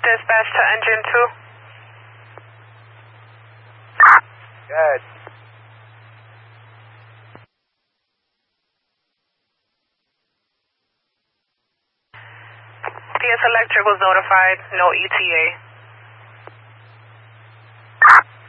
Dispatch to engine 2. Good. PS Electric was notified. No ETA.